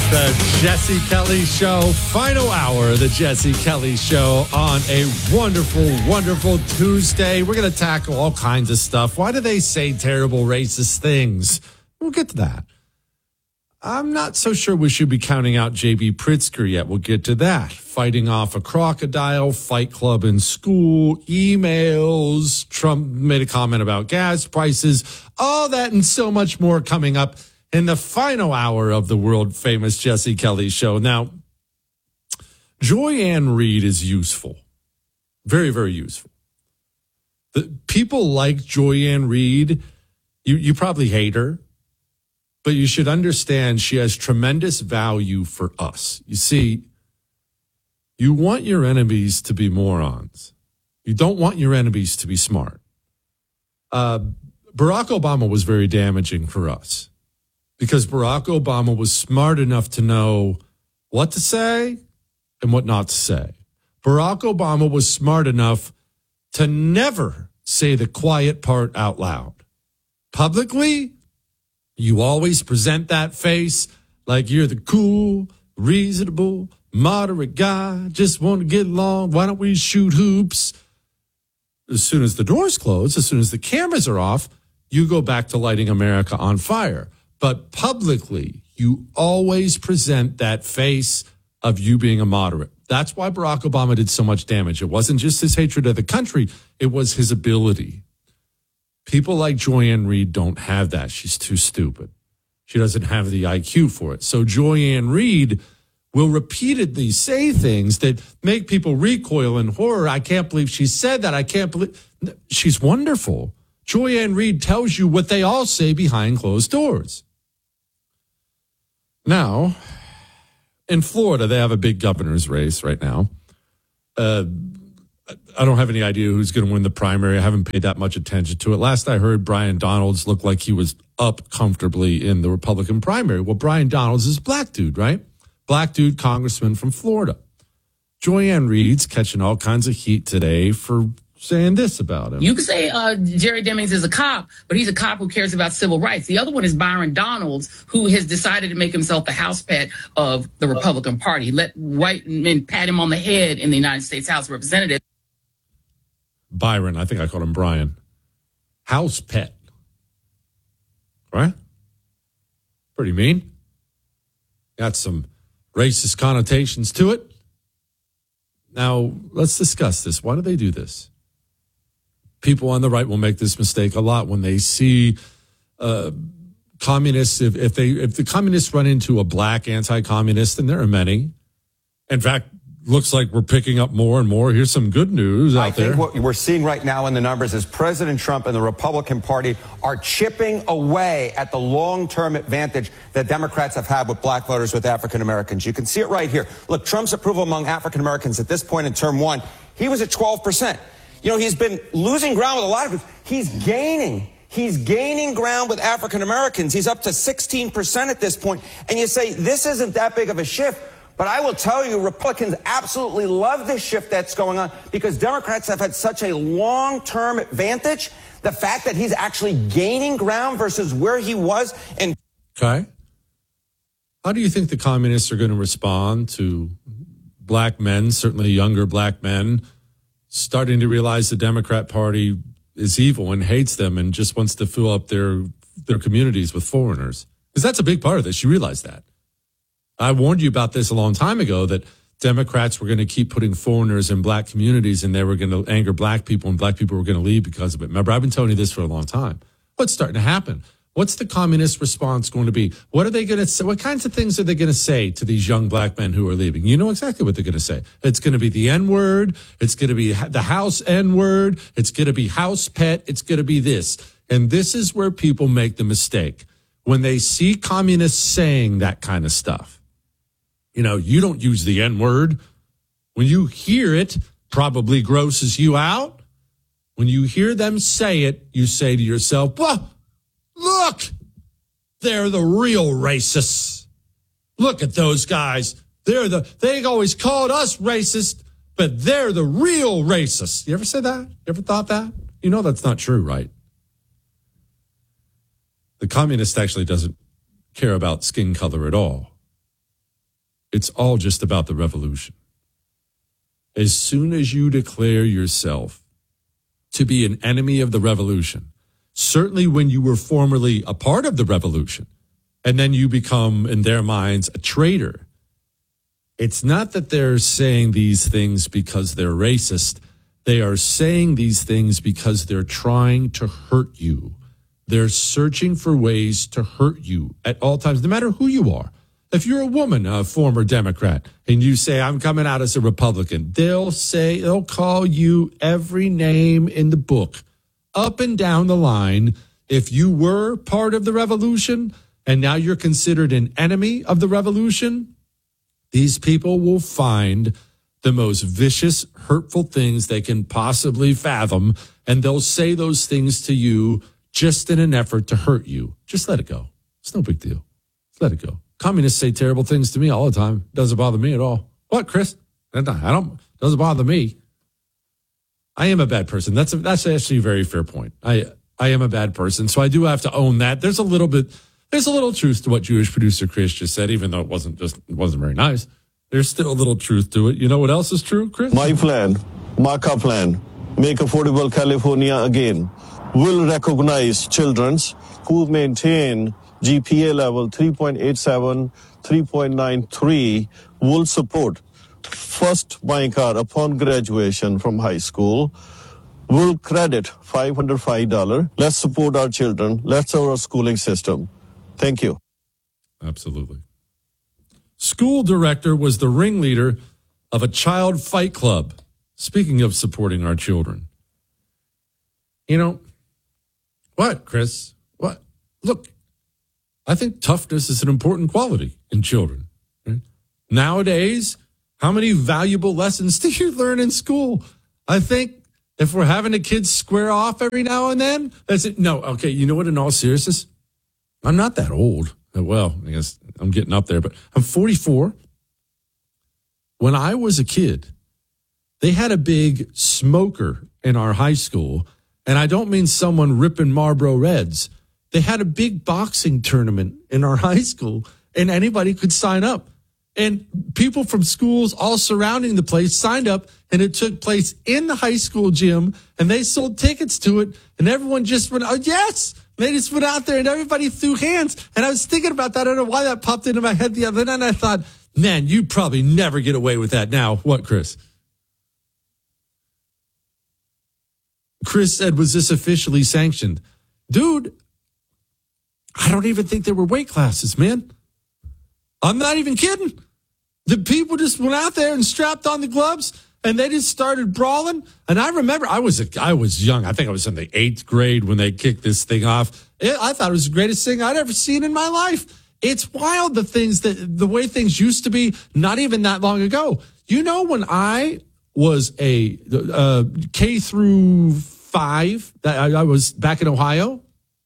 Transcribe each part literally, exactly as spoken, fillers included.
The Jesse Kelly Show, final hour of the Jesse Kelly Show on a wonderful, wonderful Tuesday. We're going to tackle all kinds of stuff. Why do they say terrible racist things? We'll get to that. I'm not so sure we should be counting out J B Pritzker yet. We'll get to that. Fighting off a crocodile, Fight Club in school, emails, Trump made a comment about gas prices, all that and so much more coming up in the final hour of the world-famous Jesse Kelly Show. Now, Joy-Ann Reid is useful. Very, very useful. The, people like Joy-Ann Reid. You, you probably hate her, but you should understand she has tremendous value for us. You see, you want your enemies to be morons. You don't want your enemies to be smart. Uh, Barack Obama was very damaging for us, because Barack Obama was smart enough to know what to say and what not to say. Barack Obama was smart enough to never say the quiet part out loud. Publicly, you always present that face like you're the cool, reasonable, moderate guy, just want to get along. Why don't we shoot hoops? As soon as the doors close, as soon as the cameras are off, you go back to lighting America on fire. But publicly, you always present that face of you being a moderate. That's why Barack Obama did so much damage. It wasn't just his hatred of the country. It was his ability. People like Joy-Ann Reid don't have that. She's too stupid. She doesn't have the I Q for it. So Joy-Ann Reid will repeatedly say things that make people recoil in horror. I can't believe she said that. I can't believe. She's wonderful. Joy-Ann Reid tells you what they all say behind closed doors. Now, in Florida, they have a big governor's race right now. Uh, I don't have any idea who's going to win the primary. I haven't paid that much attention to it. Last I heard, Brian Donalds looked like he was up comfortably in the Republican primary. Well, Brian Donalds is a black dude, right? Black dude congressman from Florida. Joy-Ann Reid's catching all kinds of heat today for saying this about him. You could say uh, Jerry Demings is a cop, but he's a cop who cares about civil rights. The other one is Byron Donalds, who has decided to make himself the house pet of the Republican Party. Let white men pat him on the head in the United States House of Representatives. Byron, I think I called him Brian. House pet. Right? Pretty mean. Got some racist connotations to it. Now, let's discuss this. Why do they do this? People on the right will make this mistake a lot when they see uh, communists. If, if they if the communists run into a black anti-communist, and there are many. In fact, looks like we're picking up more and more. Here's some good news out I think there. What we're seeing right now in the numbers is President Trump and the Republican Party are chipping away at the long-term advantage that Democrats have had with black voters, with African Americans. You can see it right here. Look, Trump's approval among African Americans at this point in term one, he was at twelve percent. You know, he's been losing ground with a lot of people. He's gaining. He's gaining ground with African Americans. He's up to sixteen percent at this point. And you say, this isn't that big of a shift. But I will tell you, Republicans absolutely love this shift that's going on because Democrats have had such a long-term advantage. The fact that he's actually gaining ground versus where he was. And okay. How do you think the communists are going to respond to black men, certainly younger black men, starting to realize the Democrat Party is evil and hates them and just wants to fill up their their communities with foreigners? Because that's a big part of this. You realize that. I warned you about this a long time ago, that Democrats were going to keep putting foreigners in black communities and they were going to anger black people and black people were going to leave because of it. Remember, I've been telling you this for a long time. What's starting to happen? What's the communist response going to be? What are they going to say? What kinds of things are they going to say to these young black men who are leaving? You know exactly what they're going to say. It's going to be the N-word. It's going to be the house N-word. It's going to be house pet. It's going to be this. And this is where people make the mistake. When they see communists saying that kind of stuff. You know, you don't use the N-word. When you hear it, probably grosses you out. When you hear them say it, you say to yourself, well, look, they're the real racists. Look at those guys. They're the, they always called us racist, but they're the real racists. You ever said that? You ever thought that? You know that's not true, right? The communist actually doesn't care about skin color at all. It's all just about the revolution. As soon as you declare yourself to be an enemy of the revolution, certainly when you were formerly a part of the revolution, and then you become, in their minds, a traitor, it's not that they're saying these things because they're racist. They are saying these things because they're trying to hurt you. They're searching for ways to hurt you at all times, no matter who you are. If you're a woman, a former Democrat, and you say, I'm coming out as a Republican, they'll say, they'll call you every name in the book, up and down the line. If you were part of the revolution and now you're considered an enemy of the revolution, these people will find the most vicious, hurtful things they can possibly fathom, and they'll say those things to you just in an effort to hurt you. Just let it go. It's no big deal. Just let it go. Communists say terrible things to me all the time. Doesn't bother me at all. What, Chris? I don't. Doesn't bother me. I am a bad person. That's a, that's actually a very fair point. I I am a bad person, so I do have to own that. There's a little bit. There's a little truth to what Jewish producer Chris just said, even though it wasn't just it wasn't very nice. There's still a little truth to it. You know what else is true, Chris? My plan, Marca plan, make affordable California again, will recognize children who maintain G P A level three point eight seven, three point nine three, will support first buying car upon graduation from high school, will credit five hundred five dollars. Let's support our children. Let's our schooling system. Thank you. Absolutely. School director was the ringleader of a child fight club. Speaking of supporting our children. You know, what, Chris? What? Look, I think toughness is an important quality in children. Right? Nowadays, how many valuable lessons do you learn in school? I think if we're having the kids square off every now and then, that's it. No, okay, you know what, in all seriousness? I'm not that old. Well, I guess I'm getting up there, but I'm forty-four. When I was a kid, they had a big smoker in our high school, and I don't mean someone ripping Marlboro Reds. They had a big boxing tournament in our high school, and anybody could sign up. And people from schools all surrounding the place signed up, and it took place in the high school gym, and they sold tickets to it, and everyone just went, oh, yes! They just went out there, and everybody threw hands. And I was thinking about that. I don't know why that popped into my head the other night, and I thought, man, you probably never get away with that now. What, Chris? Chris said, was this officially sanctioned? Dude, I don't even think there were weight classes, man. I'm not even kidding. The people just went out there and strapped on the gloves, and they just started brawling. And I remember I was a, I was young. I think I was in the eighth grade when they kicked this thing off. It, I thought it was the greatest thing I'd ever seen in my life. It's wild, the things that the way things used to be not even that long ago. You know, when I was a uh, K through five, I, I was back in Ohio.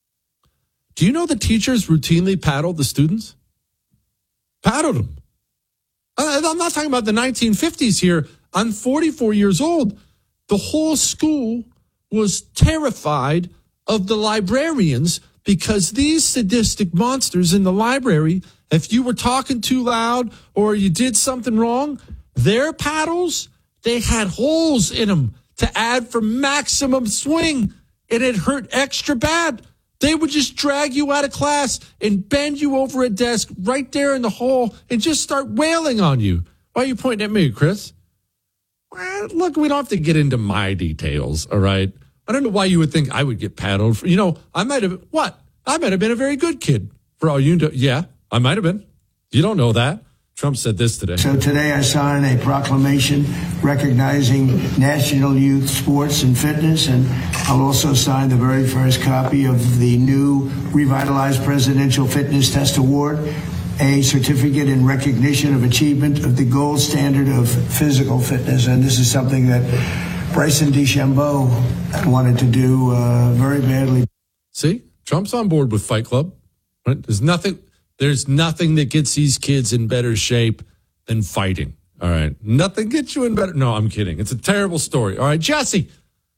Do you know the teachers routinely paddled the students? Paddled them. I'm not talking about the nineteen fifties here. I'm forty-four years old. The whole school was terrified of the librarians because these sadistic monsters in the library, if you were talking too loud or you did something wrong, their paddles, they had holes in them to add for maximum swing, and it hurt extra bad. They would just drag you out of class and bend you over a desk right there in the hall and just start wailing on you. Why are you pointing at me, Chris? Well, look, we don't have to get into my details, all right? I don't know why you would think I would get paddled. For, you know, I might have, what? I might have been a very good kid for all you know. Yeah, I might have been. You don't know that. Trump said this today. So today I signed a proclamation recognizing National Youth Sports and Fitness, and I'll also sign the very first copy of the new revitalized Presidential Fitness Test Award, a certificate in recognition of achievement of the gold standard of physical fitness. And this is something that Bryson DeChambeau wanted to do uh, very badly. See, Trump's on board with Fight Club. Right? There's nothing... There's nothing that gets these kids in better shape than fighting. All right. Nothing gets you in better. No, I'm kidding. It's a terrible story. All right, Jesse.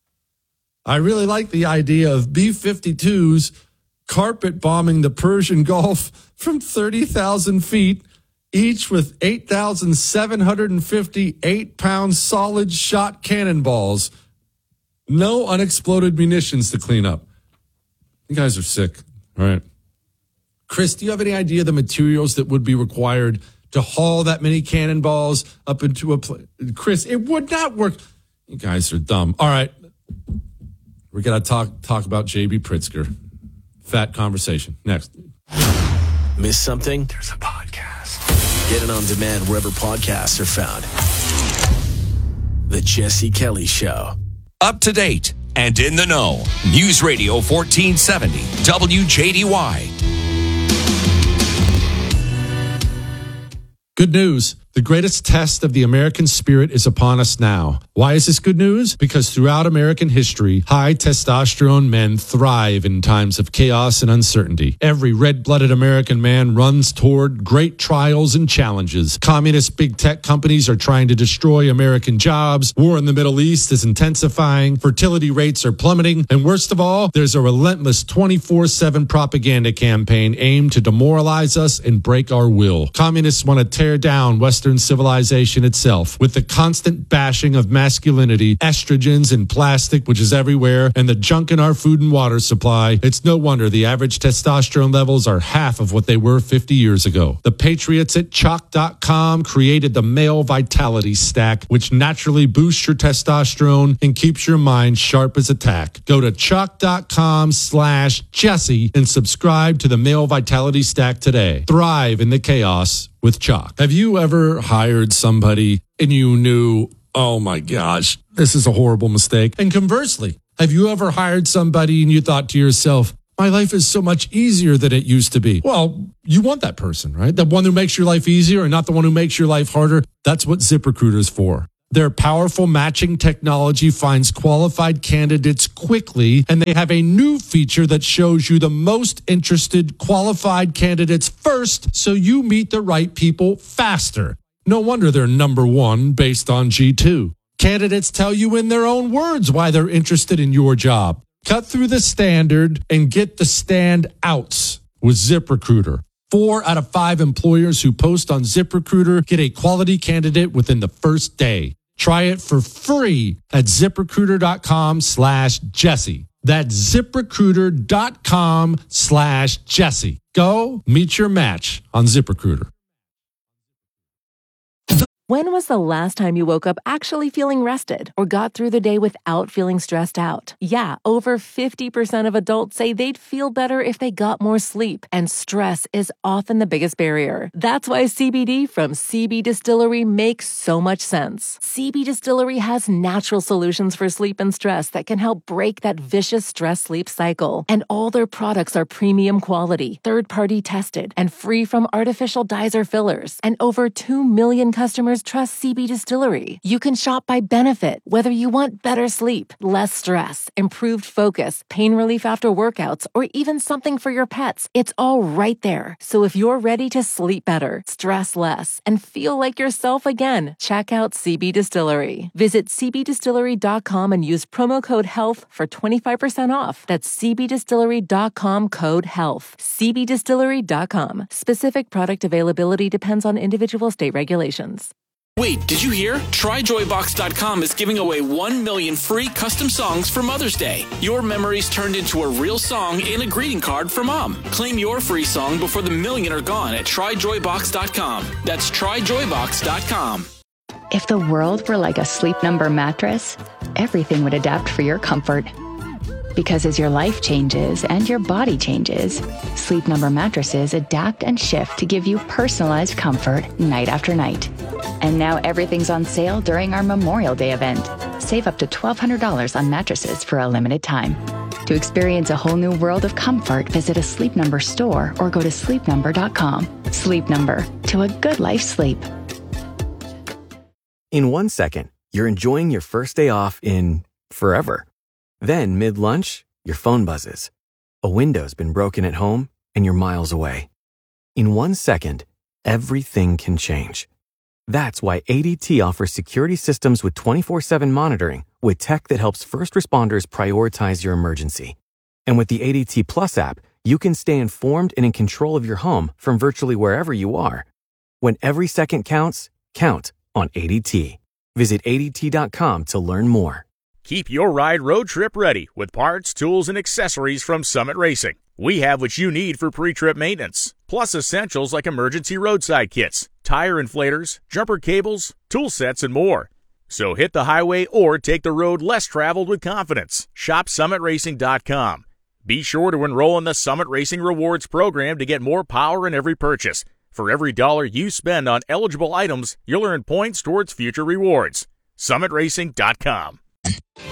I really like the idea of B fifty-twos carpet bombing the Persian Gulf from thirty thousand feet each with eight thousand seven hundred fifty eight-pound solid shot cannonballs. No unexploded munitions to clean up. You guys are sick, all right? Chris, do you have any idea the materials that would be required to haul that many cannonballs up into a place? Chris, it would not work. You guys are dumb. All right. We're going to talk talk about J B. Pritzker. Fat conversation. Next. Miss something? There's a podcast. Get it on demand wherever podcasts are found. The Jesse Kelly Show. Up to date and in the know. News Radio fourteen seventy W J D Y. Good news. The greatest test of the American spirit is upon us now. Why is this good news? Because throughout American history, high testosterone men thrive in times of chaos and uncertainty. Every red-blooded American man runs toward great trials and challenges. Communist big tech companies are trying to destroy American jobs. War in the Middle East is intensifying. Fertility rates are plummeting. And worst of all, there's a relentless twenty-four seven propaganda campaign aimed to demoralize us and break our will. Communists want to tear down Western civilization itself with the constant bashing of masculinity, estrogens and plastic, which is everywhere, and the junk in our food and water supply. It's no wonder the average testosterone levels are half of what they were fifty years ago. The patriots at chalk dot com created the Male Vitality Stack, which naturally boosts your testosterone and keeps your mind sharp as a tack. Go to chalk dot com slash Jesse and subscribe to the Male Vitality Stack today. Thrive in the chaos with Chalk. Have you ever hired somebody and you knew, oh my gosh, this is a horrible mistake? And conversely, have you ever hired somebody and you thought to yourself, my life is so much easier than it used to be? Well, you want that person, right? The one who makes your life easier and not the one who makes your life harder. That's what ZipRecruiter is for. Their powerful matching technology finds qualified candidates quickly, and they have a new feature that shows you the most interested qualified candidates first, so you meet the right people faster. No wonder they're number one based on G two. Candidates tell you in their own words why they're interested in your job. Cut through the standard and get the standouts with ZipRecruiter. Four out of five employers who post on ZipRecruiter get a quality candidate within the first day. Try it for free at ZipRecruiter.com slash Jesse. That's ZipRecruiter.com slash Jesse. Go meet your match on ZipRecruiter. When was the last time you woke up actually feeling rested or got through the day without feeling stressed out? Yeah, over fifty percent of adults say they'd feel better if they got more sleep, and stress is often the biggest barrier. That's why C B D from C B Distillery makes so much sense. C B Distillery has natural solutions for sleep and stress that can help break that vicious stress-sleep cycle. And all their products are premium quality, third-party tested, and free from artificial dyes or fillers. And over two million customers trust C B Distillery. You can shop by benefit, whether you want better sleep, less stress, improved focus, pain relief after workouts, or even something for your pets. It's all right there. So if you're ready to sleep better, stress less, and feel like yourself again, check out C B Distillery. Visit C B distillery dot com and use promo code HEALTH for twenty-five percent off. That's C B distillery dot com code HEALTH. C B distillery dot com. Specific product availability depends on individual state regulations. Wait, did you hear? Try joy box dot com is giving away one million free custom songs for Mother's Day. Your memories turned into a real song and a greeting card for Mom. Claim your free song before the million are gone at try joy box dot com. That's try joy box dot com. If the world were like a Sleep Number mattress, everything would adapt for your comfort. Because as your life changes and your body changes, Sleep Number mattresses adapt and shift to give you personalized comfort night after night. And now everything's on sale during our Memorial Day event. Save up to twelve hundred dollars on mattresses for a limited time. To experience a whole new world of comfort, visit a Sleep Number store or go to sleep number dot com. Sleep Number, to a good life sleep. In one second, you're enjoying your first day off in forever. Then, mid-lunch, your phone buzzes. A window's been broken at home and you're miles away. In one second, everything can change. That's why A D T offers security systems with twenty-four seven monitoring with tech that helps first responders prioritize your emergency. And with the A D T Plus app, you can stay informed and in control of your home from virtually wherever you are. When every second counts, count on A D T. Visit A D T dot com to learn more. Keep your ride road trip ready with parts, tools, and accessories from Summit Racing. We have what you need for pre-trip maintenance, plus essentials like emergency roadside kits, tire inflators, jumper cables, tool sets, and more. So hit the highway or take the road less traveled with confidence. Shop Summit Racing dot com. Be sure to enroll in the Summit Racing Rewards program to get more power in every purchase. For every dollar you spend on eligible items, you'll earn points towards future rewards. Summit Racing dot com.